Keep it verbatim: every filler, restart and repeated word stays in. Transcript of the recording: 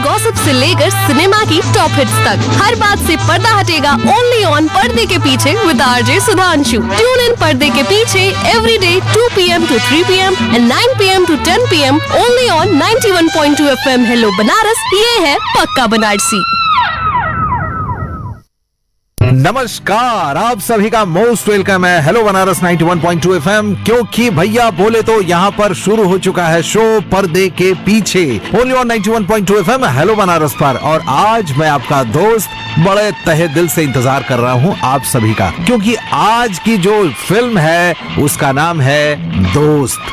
Gossip से लेकर cinema की टॉप हिट्स तक, हर बात से पर्दा हटेगा ओनली ऑन पर्दे के पीछे with RJ Sudhanshu. Tune in पर्दे के पीछे every day to P M to three P M and nine P M to ten P am only on ninety one point two F M. Hello Banaras, ये है पक्का बनारसी। नमस्कार, आप सभी का मोस्ट वेलकम है hello Banaras ninety one point two FM. क्योंकि भैया बोले तो यहाँ पर शुरू हो चुका है शो पर्दे के पीछे only on ninety one point two FM hello Banaras पर। और आज मैं आपका दोस्त बड़े तहे दिल से इंतजार कर रहा हूँ आप सभी का, क्योंकि आज की जो फिल्म है उसका नाम है दोस्त।